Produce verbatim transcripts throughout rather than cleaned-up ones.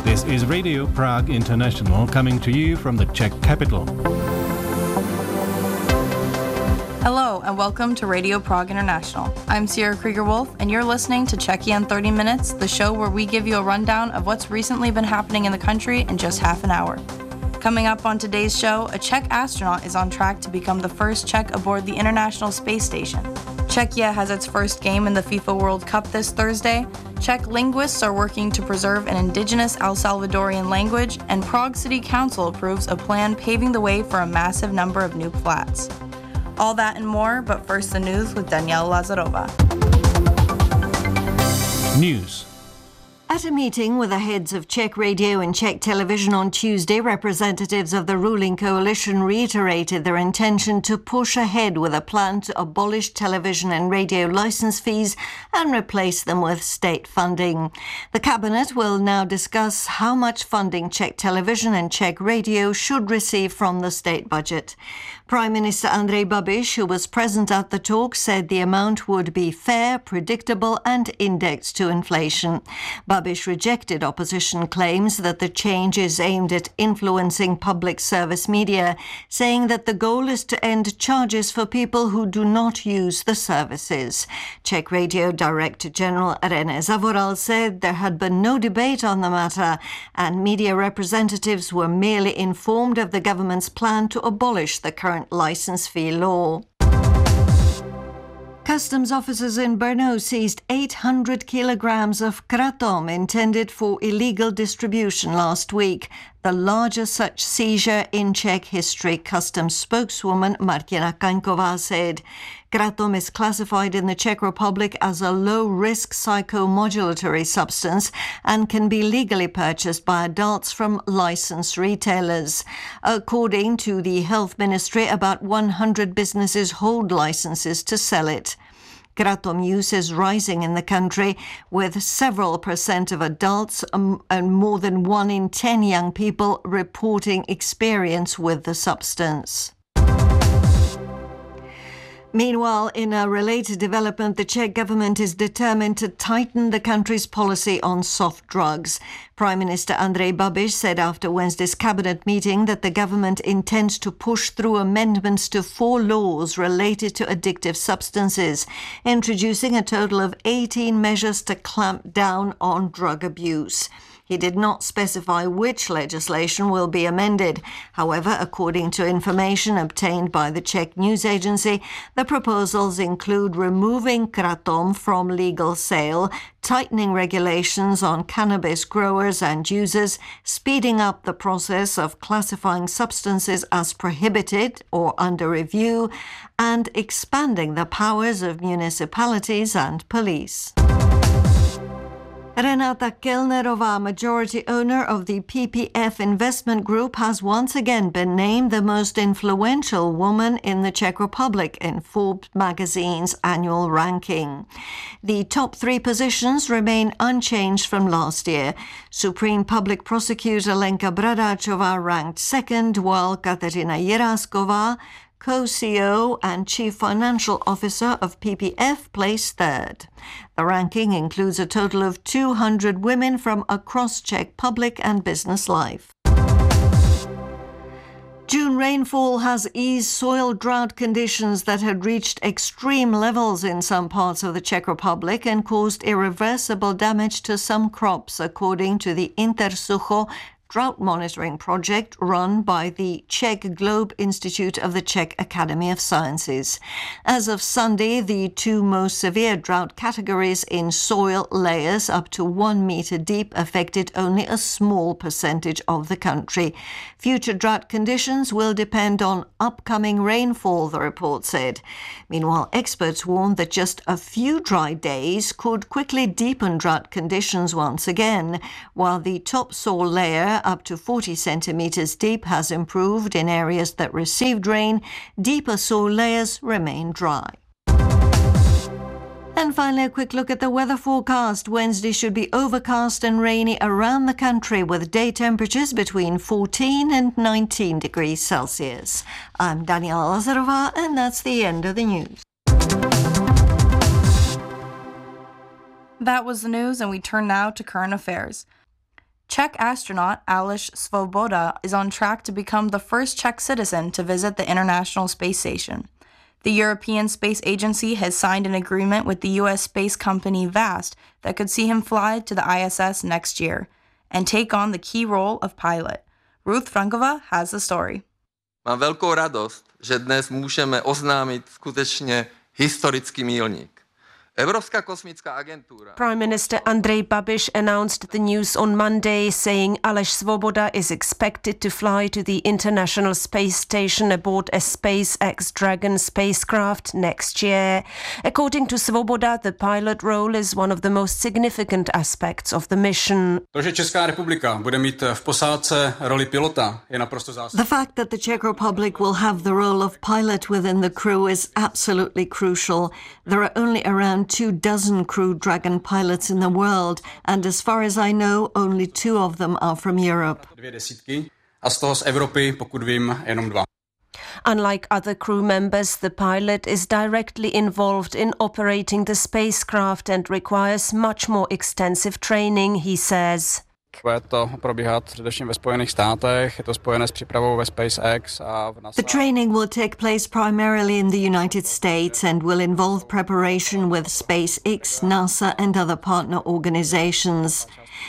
This is Radio Prague International coming to you from the Czech capital. Hello and welcome to Radio Prague International. I'm Sierra Krieger-Wolf and you're listening to Czechia in thirty minutes, the show where we give you a rundown of what's recently been happening in the country in just half an hour. Coming up on today's show, a Czech astronaut is on track to become the first Czech aboard the International Space Station. Czechia has its first game in the FIFA World Cup this Thursday. Czech linguists are working to preserve an indigenous El Salvadorian language, and Prague City Council approves a plan paving the way for a massive number of new flats. All that and more, but first the news with Daniela Lazarova. News. At a meeting with the heads of Czech radio and Czech television on Tuesday, representatives of the ruling coalition reiterated their intention to push ahead with a plan to abolish television and radio licence fees and replace them with state funding. The cabinet will now discuss how much funding Czech television and Czech radio should receive from the state budget. Prime Minister Andrej Babiš, who was present at the talk, said the amount would be fair, predictable and indexed to inflation. Babiš rejected opposition claims that the change is aimed at influencing public service media, saying that the goal is to end charges for people who do not use the services. Czech Radio Director General René Zavoral said there had been no debate on the matter and media representatives were merely informed of the government's plan to abolish the current licence fee law. Customs officers in Brno seized eight hundred kilograms of kratom intended for illegal distribution last week, the largest such seizure in Czech history, Customs spokeswoman Martina Kaňková said. Kratom is classified in the Czech Republic as a low-risk psychomodulatory substance and can be legally purchased by adults from licensed retailers. According to the Health Ministry, about one hundred businesses hold licenses to sell it. Kratom use is rising in the country, with several percent of adults um, and more than one in ten young people reporting experience with the substance. Meanwhile, in a related development, the Czech government is determined to tighten the country's policy on soft drugs. Prime Minister Andrej Babiš said after Wednesday's cabinet meeting that the government intends to push through amendments to four laws related to addictive substances, introducing a total of eighteen measures to clamp down on drug abuse. He did not specify which legislation will be amended. However, according to information obtained by the Czech news agency, the proposals include removing kratom from legal sale, tightening regulations on cannabis growers and users, speeding up the process of classifying substances as prohibited or under review, and expanding the powers of municipalities and police. Renata Kellnerová, majority owner of the P P F investment group, has once again been named the most influential woman in the Czech Republic in Forbes magazine's annual ranking. The top three positions remain unchanged from last year. Supreme Public Prosecutor Lenka Bradáčová ranked second, while Kateřina Jirásková, co-C E O and Chief Financial Officer of P P F, placed third. The ranking includes a total of two hundred women from across Czech public and business life. June rainfall has eased soil drought conditions that had reached extreme levels in some parts of the Czech Republic and caused irreversible damage to some crops, according to the Intersucho drought monitoring project run by the Czech Globe Institute of the Czech Academy of Sciences. As of Sunday, the two most severe drought categories in soil layers up to one metre deep affected only a small percentage of the country. Future drought conditions will depend on upcoming rainfall, the report said. Meanwhile, experts warned that just a few dry days could quickly deepen drought conditions once again, while the topsoil layer up to forty centimetres deep has improved in areas that received rain. Deeper soil layers remain dry. And finally, a quick look at the weather forecast. Wednesday should be overcast and rainy around the country with day temperatures between fourteen and nineteen degrees Celsius. I'm Daniela Lazarova, and that's the end of the news. That was the news, and we turn now to current affairs. Czech astronaut Aleš Svoboda is on track to become the first Czech citizen to visit the International Space Station. The European Space Agency has signed an agreement with the U S space company VAST that could see him fly to the I S S next year and take on the key role of pilot. Ruth Frankova has the story. Mám velkou radost, že dnes můžeme oznámit skutečně historický milník. Evropská kosmická agentura. Prime Minister Andrej Babiš announced the news on Monday, saying Aleš Svoboda is expected to fly to the International Space Station aboard a SpaceX Dragon spacecraft next year. According to Svoboda, the pilot role is one of the most significant aspects of the mission. To, že Česká republika bude mít v posádce roli pilota, je naprosto zásadní. The fact that the Czech Republic will have the role of pilot within the crew is absolutely crucial. There are only around two dozen Crew Dragon pilots in the world, and as far as I know, only two of them are from Europe. Dvě desítky, a z toho z Evropy, pokud vím, jenom dva. Unlike other crew members, the pilot is directly involved in operating the spacecraft and requires much more extensive training, he says. Bude to probíhat především ve Spojených státech, je to spojené s přípravou ve SpaceX a v NASA. The training will take place primarily in the United States and will involve preparation with SpaceX, NASA and other partner organizations.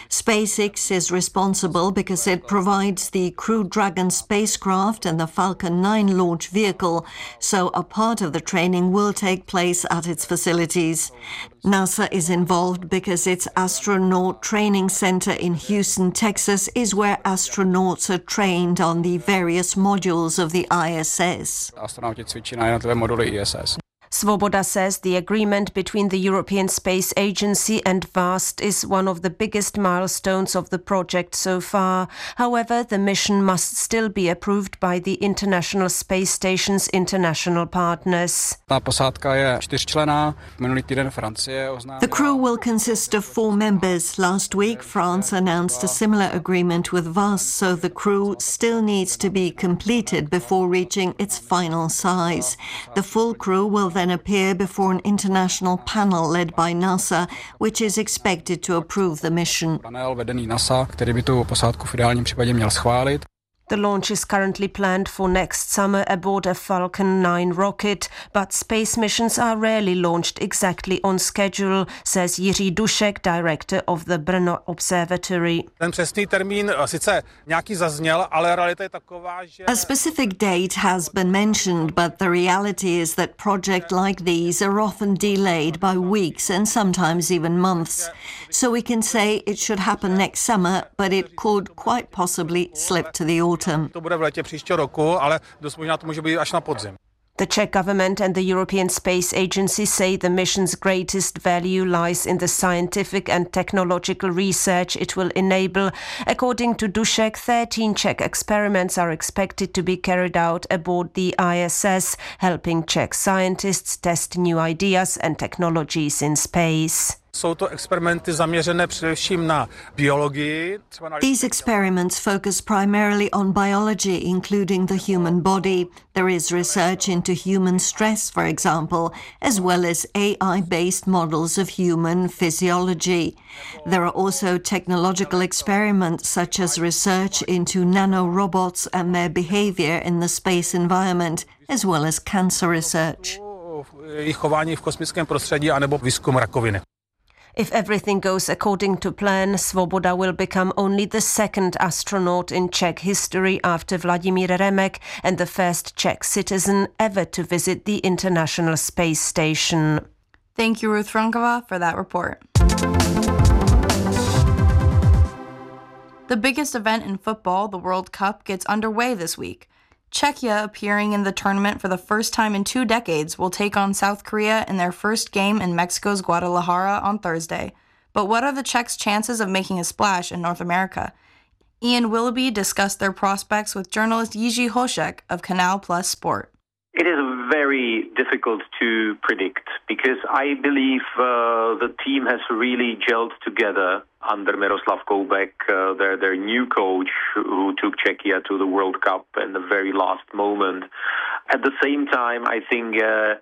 SpaceX is responsible because it provides the Crew Dragon spacecraft and the Falcon nine launch vehicle, so a part of the training will take place at its facilities. NASA is involved because its astronaut training center in Houston, Texas, is where astronauts are trained on the various modules of the I S S. Astronauti cvičí na jednotlivé moduly I S S. Svoboda says the agreement between the European Space Agency and VAST is one of the biggest milestones of the project so far. However, the mission must still be approved by the International Space Station's international partners. Ta posádka je čtyřčlenná. Minulý týden Francie oznámila. The crew will consist of four members. Last week, France announced a similar agreement with VAST, so the crew still needs to be completed before reaching its final size. The full crew will then appear before an international panel led by NASA, which is expected to approve the mission. Panel vedený NASA, který by tu posádku v ideálním případě měl schválit. The launch is currently planned for next summer aboard a Falcon nine rocket, but space missions are rarely launched exactly on schedule, says Jiří Dušek, director of the Brno Observatory. Ten přesný termín sice nějaký zazněl, ale realita je taková, že A specific date has been mentioned, but the reality is that projects like these are often delayed by weeks and sometimes even months. So we can say it should happen next summer, but it could quite possibly slip to the autumn. To bude v létě příštího roku, ale dost možná to může být až na podzim. The Czech government and the European Space Agency say the mission's greatest value lies in the scientific and technological research it will enable. According to Dušek, thirteen Czech experiments are expected to be carried out aboard the I S S, helping Czech scientists test new ideas and technologies in space. Jsou to experimenty zaměřené především na biologii. These experiments focus primarily on biology, including the human body. There is research into human stress, for example, as well as A I-based models of human physiology. There are also technological experiments such as research into nanorobots and their behavior in the space environment, as well as cancer research. Jejich chování v kosmickém prostředí anebo výzkum rakoviny. If everything goes according to plan, Svoboda will become only the second astronaut in Czech history after Vladimír Remek and the first Czech citizen ever to visit the International Space Station. Thank you, Ruth Frankova, for that report. The biggest event in football, the World Cup, gets underway this week. Czechia, appearing in the tournament for the first time in two decades, will take on South Korea in their first game in Mexico's Guadalajara on Thursday. But what are the Czechs' chances of making a splash in North America? Ian Willoughby discussed their prospects with journalist Jiří Hošek of Canal Plus Sport. It is very difficult to predict because I believe uh, the team has really gelled together under Miroslav Koubek, uh, their, their new coach who took Czechia to the World Cup in the very last moment. At the same time, I think uh,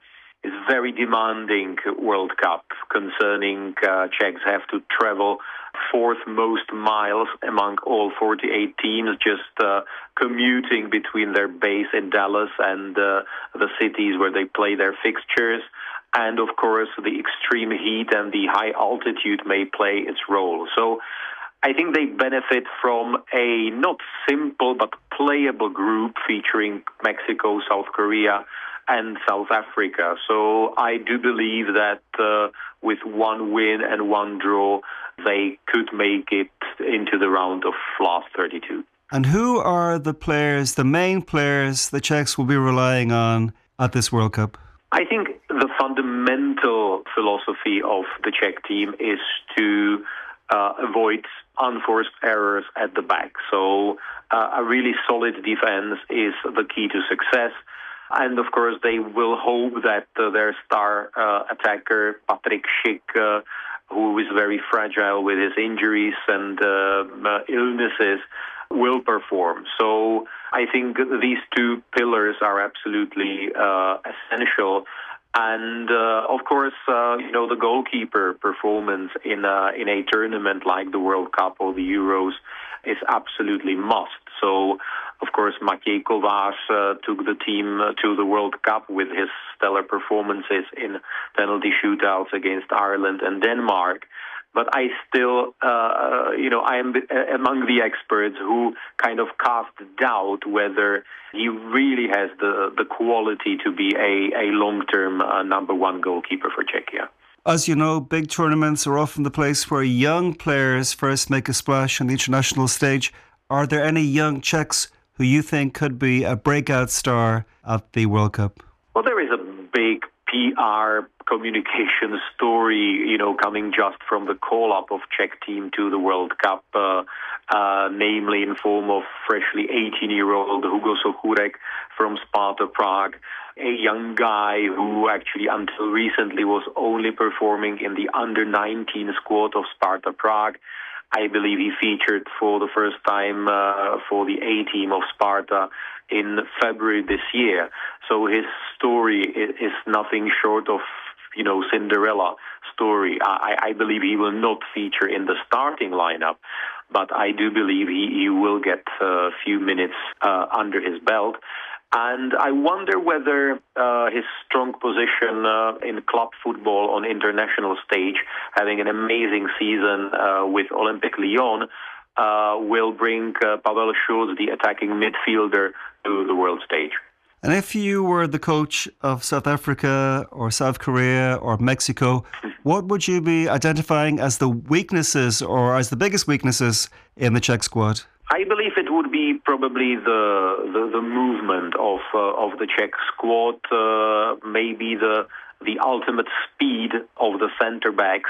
is very demanding World Cup concerning uh, Czechs have to travel fourth most miles among all forty-eight teams, just uh, commuting between their base in Dallas and uh, the cities where they play their fixtures. And of course, the extreme heat and the high altitude may play its role. So I think they benefit from a not simple but playable group featuring Mexico, South Korea, and South Africa. So I do believe that uh, with one win and one draw, they could make it into the round of last thirty-two. And who are the players, the main players the Czechs will be relying on at this World Cup? I think the fundamental philosophy of the Czech team is to uh, avoid unforced errors at the back. So uh, a really solid defense is the key to success. And of course, they will hope that uh, their star uh, attacker, Patrick Schick, uh, who is very fragile with his injuries and uh, uh, illnesses, will perform. So I think these two pillars are absolutely uh, essential. And uh, of course, uh, you know, the goalkeeper performance in a, in a tournament like the World Cup or the Euros is absolutely must. So, of course, Matěj Kovář uh, took the team to the World Cup with his stellar performances in penalty shootouts against Ireland and Denmark. But I still, uh, you know, I am among the experts who kind of cast doubt whether he really has the, the quality to be a, a long-term uh, number one goalkeeper for Czechia. As you know, big tournaments are often the place where young players first make a splash on the international stage. Are there any young Czechs who you think could be a breakout star at the World Cup? Well, there is a big P R communication story, you know, coming just from the call-up of Czech team to the World Cup, uh, uh, namely in form of freshly eighteen-year-old Hugo Sochurek from Sparta Prague, a young guy who actually until recently was only performing in the under nineteen squad of Sparta Prague. I believe he featured for the first time uh, for the A team of Sparta in February this year. So his story is, is nothing short of, you know, Cinderella story. I, I believe he will not feature in the starting lineup, but I do believe he, he will get a few minutes uh, under his belt. And I wonder whether uh, his strong position uh, in club football on international stage, having an amazing season uh, with Olympique Lyon, uh, will bring uh, Pavel Schulz, the attacking midfielder, to the world stage. And if you were the coach of South Africa or South Korea or Mexico, what would you be identifying as the weaknesses or as the biggest weaknesses in the Czech squad? I believe it would be probably the the, the movement of uh, of the Czech squad, uh, maybe the the ultimate speed of the centre backs.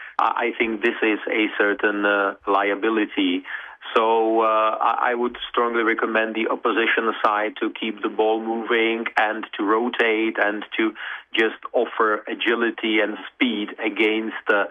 I think this is a certain uh, liability. So uh, I would strongly recommend the opposition side to keep the ball moving and to rotate and to just offer agility and speed against the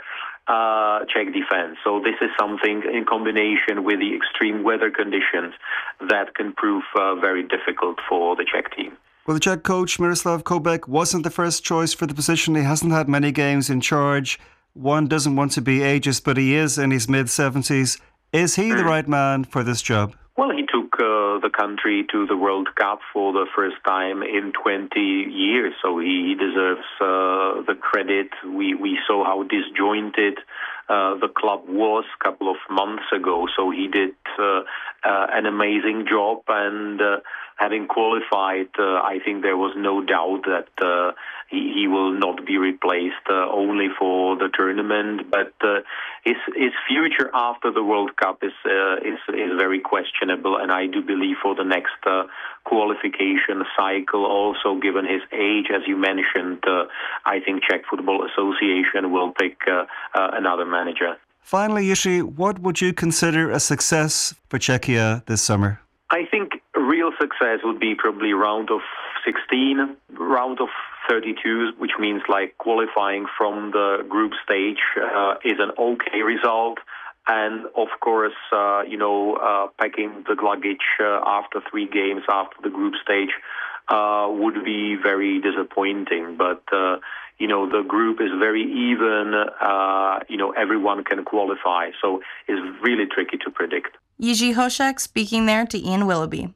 uh, Czech defense. So this is something in combination with the extreme weather conditions that can prove uh, very difficult for the Czech team. Well, the Czech coach Miroslav Koubek wasn't the first choice for the position. He hasn't had many games in charge. One doesn't want to be ageist, but he is in his mid-seventies. Is he the right man for this job? Well, he took uh, the country to the World Cup for the first time in twenty years, so he deserves uh, the credit. We we saw how disjointed uh, the club was a couple of months ago, so he did uh, uh, an amazing job, and uh, having qualified, uh, I think there was no doubt that uh, he, he will not be replaced uh, only for the tournament, but uh, his his future after the World Cup is uh, is is very questionable, and I do believe for the next uh, qualification cycle, also given his age, as you mentioned, uh, I think Czech Football Association will pick uh, uh, another manager. Finally, Jiří, what would you consider a success for Czechia this summer? I think real success would be probably round of sixteen, round of thirty-two, which means like qualifying from the group stage uh, is an okay result. And of course, uh, you know, uh, packing the luggage uh, after three games after the group stage uh, would be very disappointing. But, uh, you know, the group is very even, uh, you know, everyone can qualify. So it's really tricky to predict. Jiří Hošek speaking there to Ian Willoughby.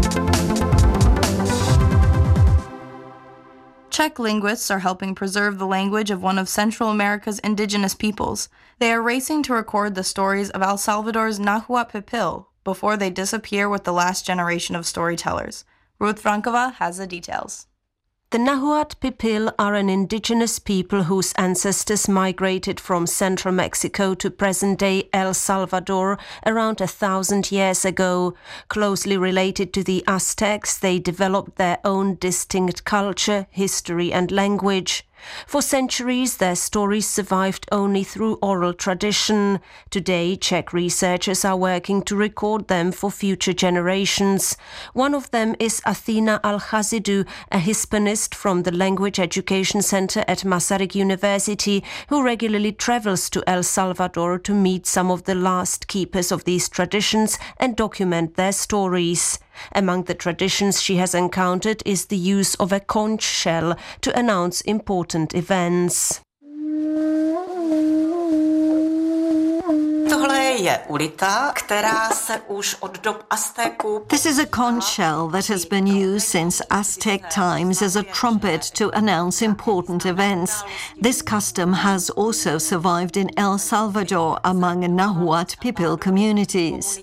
Czech linguists are helping preserve the language of one of Central America's indigenous peoples. They are racing to record the stories of El Salvador's Nahuatl Pipil before they disappear with the last generation of storytellers. Ruth Frankova has the details. The Nahuatl Pipil are an indigenous people whose ancestors migrated from central Mexico to present-day El Salvador around a thousand years ago. Closely related to the Aztecs, they developed their own distinct culture, history and language. For centuries, their stories survived only through oral tradition. Today, Czech researchers are working to record them for future generations. One of them is Athena Alhazidou, a Hispanist from the Language Education Center at Masaryk University, who regularly travels to El Salvador to meet some of the last keepers of these traditions and document their stories. Among the traditions she has encountered is the use of a conch shell to announce important events. This is a conch shell that has been used since Aztec times as a trumpet to announce important events. This custom has also survived in El Salvador among Nahuatl Pipil communities.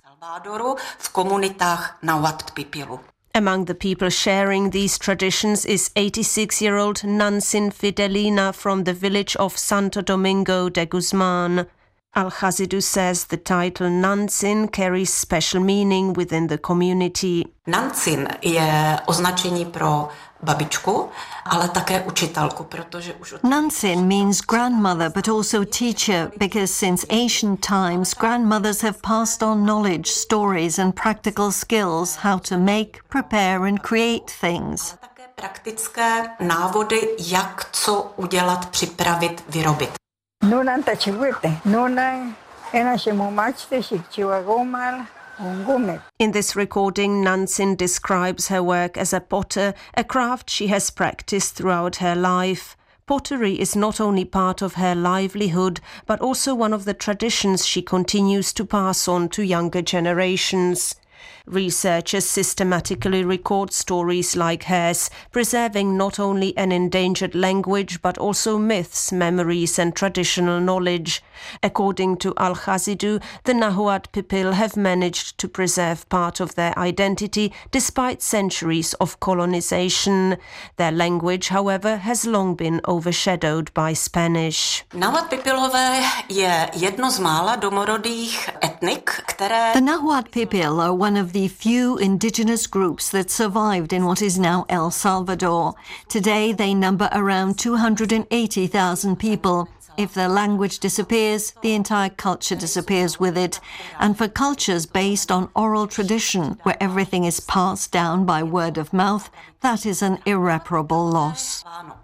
Among the people sharing these traditions is eighty-six-year-old Nansin Fidelina from the village of Santo Domingo de Guzman. Alhazidou says the title Nansin carries special meaning within the community. Nansin je označení pro babičku, ale také učitelku, protože už Nansin means grandmother but also teacher because since ancient times grandmothers have passed on knowledge, stories and practical skills how to make, prepare and create things. Ale také praktické návody, jak co udělat, připravit, vyrobit. Nunan tachiwete, nunan ena shemumachte shikchiwagomal. In this recording, Nansin describes her work as a potter, a craft she has practiced throughout her life. Pottery is not only part of her livelihood, but also one of the traditions she continues to pass on to younger generations. Researchers systematically record stories like hers, preserving not only an endangered language but also myths, memories and traditional knowledge. According to Alhazidou, the Nahuatl Pipil have managed to preserve part of their identity despite centuries of colonization. Their language, however, has long been overshadowed by Spanish. Nahuatl Pipilové je jedno z mála domorodých etnik, které... The Nahuatl Pipil are one of the few indigenous groups that survived in what is now El Salvador. Today they number around two hundred eighty thousand people. If their language disappears, the entire culture disappears with it. And for cultures based on oral tradition, where everything is passed down by word of mouth, that is an irreparable loss.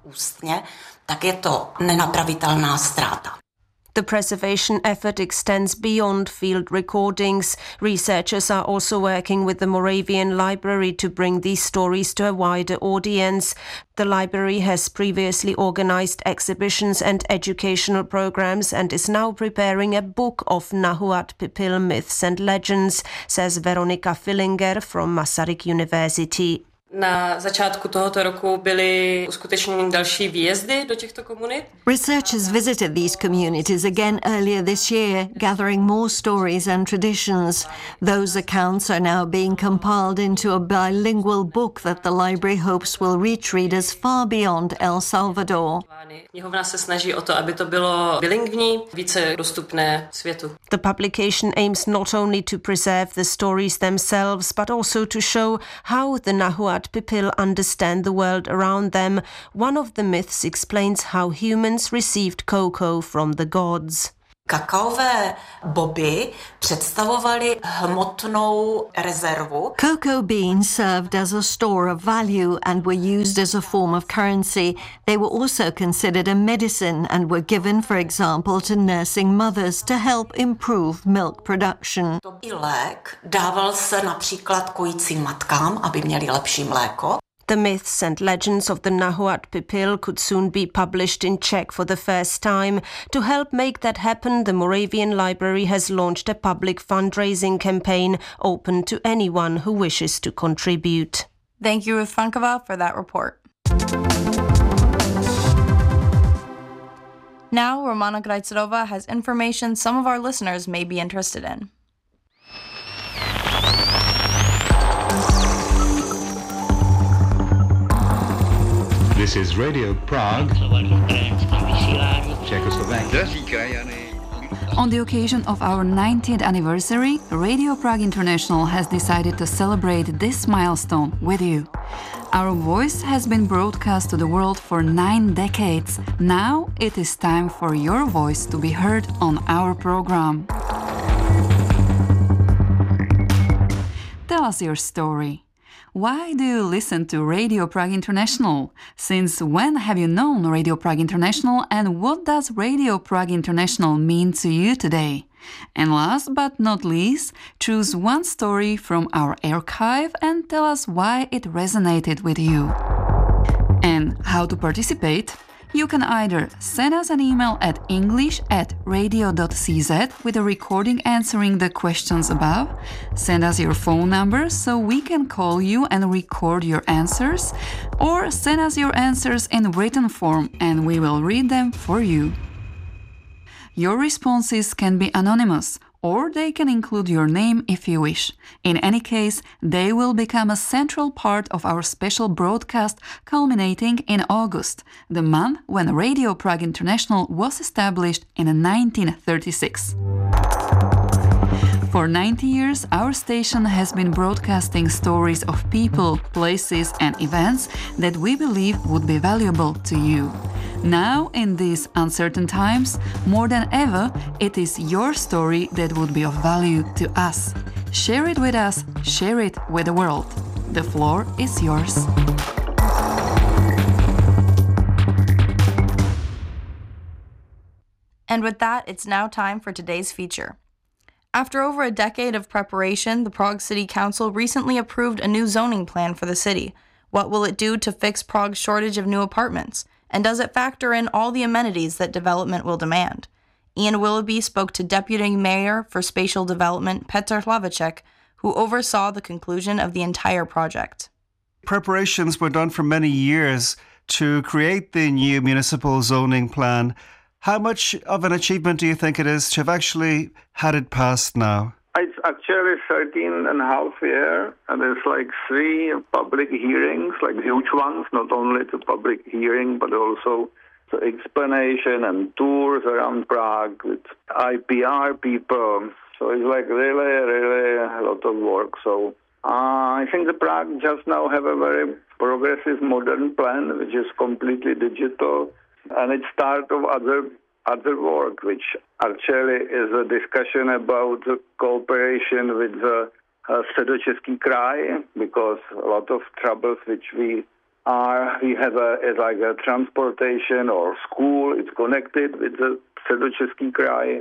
Tak je to nenapravitelná ztráta. The preservation effort extends beyond field recordings. Researchers are also working with the Moravian Library to bring these stories to a wider audience. The library has previously organized exhibitions and educational programs and is now preparing a book of Nahuatl Pipil myths and legends, says Veronika Fillinger from Masaryk University. Na začátku tohoto roku byly uskutečněny další výjezdy do těchto komunit. Researchers visited these communities again earlier this year, gathering more stories and traditions. Those accounts are now being compiled into a bilingual book that the library hopes will reach readers far beyond El Salvador. Knihovna se snaží o to, aby to bylo bilingvní, více dostupné světu. The publication aims not only to preserve the stories themselves, but also to show how the Nahuatl Pipil understand the world around them. One of the myths explains how humans received cocoa from the gods. Kakaové boby představovaly hmotnou rezervu. Cocoa beans served as a store of value and were used as a form of currency. They were also considered a medicine and were given, for example, to nursing mothers to help improve milk production. I lék dával se například kojícím matkám, aby měli lepší mléko. The myths and legends of the Nahuatl Pipil could soon be published in Czech for the first time. To help make that happen, the Moravian Library has launched a public fundraising campaign open to anyone who wishes to contribute. Thank you, Ruth Funkova, for that report. Now, Romana Grajcerova has information some of our listeners may be interested in. This is Radio Prague, Czechoslovakia. On the occasion of our ninetieth anniversary, Radio Prague International has decided to celebrate this milestone with you. Our voice has been broadcast to the world for nine decades. Now it is time for your voice to be heard on our program. Tell us your story. Why do you listen to Radio Prague International? Since when have you known Radio Prague International, and what does Radio Prague International mean to you today? And last but not least, choose one story from our archive and tell us why it resonated with you. And how to participate? You can either send us an email at english at radio dot c z with a recording answering the questions above, send us your phone number so we can call you and record your answers, or send us your answers in written form and we will read them for you. Your responses can be anonymous, or they can include your name if you wish. In any case, they will become a central part of our special broadcast culminating in August, the month when Radio Prague International was established in nineteen thirty-six. For ninety years, our station has been broadcasting stories of people, places and events that we believe would be valuable to you. Now, in these uncertain times, more than ever, it is your story that would be of value to us. Share it with us, share it with the world. The floor is yours. And with that, it's now time for today's feature. After over a decade of preparation, the Prague City Council recently approved a new zoning plan for the city. What will it do to fix Prague's shortage of new apartments? And does it factor in all the amenities that development will demand? Ian Willoughby spoke to Deputy Mayor for Spatial Development Petr Hlavacek, who oversaw the conclusion of the entire project. Preparations were done for many years to create the new municipal zoning plan. How much of an achievement do you think it is to have actually had it passed now? It's actually thirteen and a half years, and there's like three public hearings, like huge ones, not only the public hearing, but also the explanation and tours around Prague with I P R people. So it's like really, really a lot of work. So uh, I think the Prague just now have a very progressive modern plan, which is completely digital, and it's start of other other work, which actually is a discussion about the cooperation with the uh, Středočeský kraj, because a lot of troubles which we are, we have a, is like a transportation or school, it's connected with the Středočeský kraj,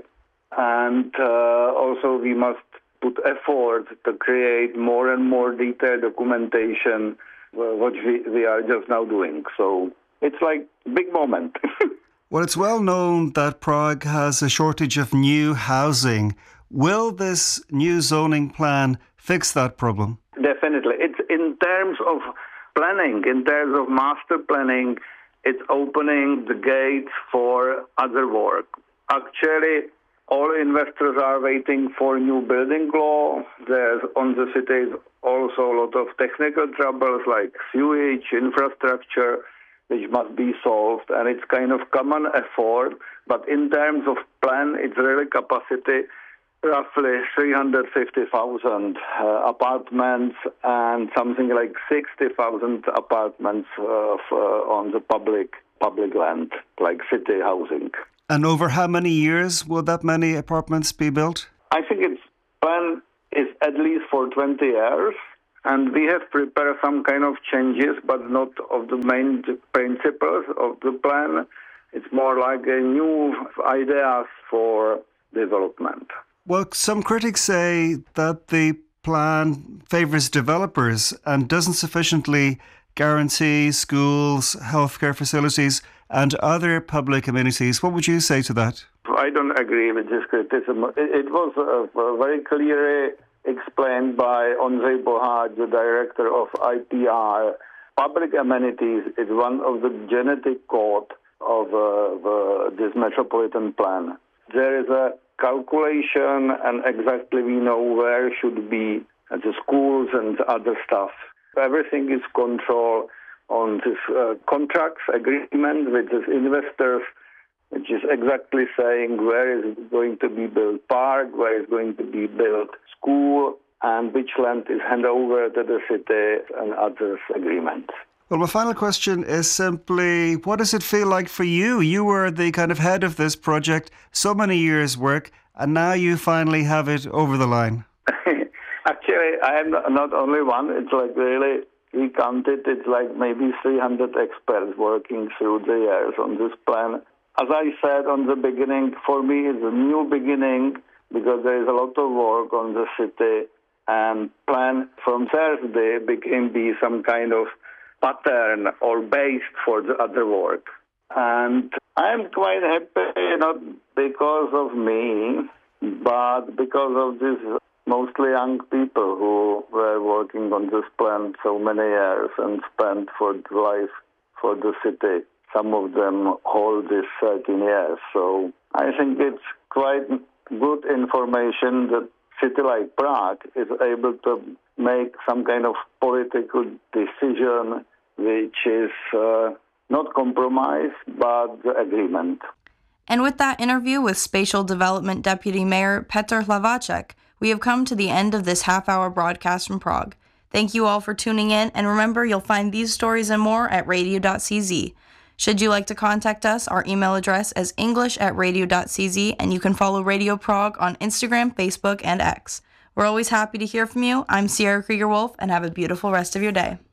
and uh, also we must put effort to create more and more detailed documentation, uh, which we, we are just now doing. So it's like big moment. Well, it's well known that Prague has a shortage of new housing. Will this new zoning plan fix that problem? Definitely. It's in terms of planning, in terms of master planning, it's opening the gates for other work. Actually, all investors are waiting for new building law. There's on the cities also a lot of technical troubles like sewage, infrastructure, which must be solved, and it's kind of common effort. But in terms of plan, it's really capacity, roughly three hundred fifty thousand uh, apartments and something like sixty thousand apartments uh, for, on the public public land, like city housing. And over how many years will that many apartments be built? I think its plan is at least for twenty years. And we have prepared some kind of changes, but not of the main principles of the plan. It's more like a new ideas for development. Well, some critics say that the plan favours developers and doesn't sufficiently guarantee schools, healthcare facilities, and other public amenities. What would you say to that? I don't agree with this criticism. It, it was uh, very clearly explained by Ondřej Boháč, the director of I P R. Public amenities is one of the genetic code of uh, the, this metropolitan plan. There is a calculation, and exactly we know where should be the schools and other stuff. Everything is controlled on this uh, contracts agreement with these investors, which is exactly saying where is going to be built park, where is going to be built school, and which land is handed over to the city and others agreements. Well, my final question is simply, what does it feel like for you? You were the kind of head of this project, so many years' work, and now you finally have it over the line. Actually, I am not only one. It's like really, we counted, it's like maybe three hundred experts working through the years on this plan. As I said on the beginning, for me it's a new beginning because there is a lot of work on the city, and plan from Thursday became be some kind of pattern or base for the other work. And I'm quite happy, not because of me, but because of these mostly young people who were working on this plan so many years and spent for life for the city. Some of them hold this thirteen years. So I think it's quite good information that city like Prague is able to make some kind of political decision which is uh, not compromise, but the agreement. And with that interview with Spatial Development Deputy Mayor Petr Hlavacek, we have come to the end of this half-hour broadcast from Prague. Thank you all for tuning in, and remember, you'll find these stories and more at radio dot c z. Should you like to contact us, our email address is english at radio dot c z, and you can follow Radio Prague on Instagram, Facebook, and X. We're always happy to hear from you. I'm Sierra Krieger-Wolf, and have a beautiful rest of your day.